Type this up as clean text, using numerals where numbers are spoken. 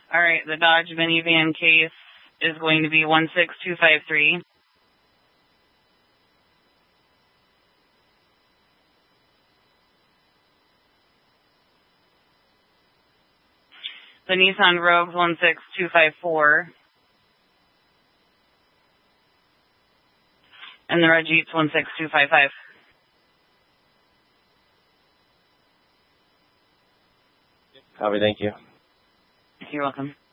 All right, the Dodge minivan case is going to be 16253. The Nissan Rogue 16254. And the Red Jeep's 16255. Copy, thank you. You're welcome.